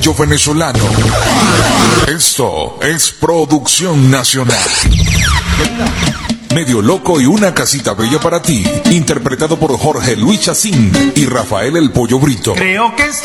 sello venezolano. Esto es producción nacional. Medio Loco y una casita bella para ti, interpretado por Jorge Luis Chacín y Rafael el Pollo Brito. Creo que